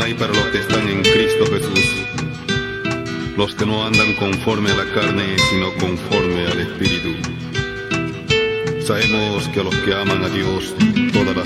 hay para los que están en Cristo Jesús, los que no andan conforme a la carne, sino conforme al Espíritu. Sabemos que a los que aman a Dios, todas las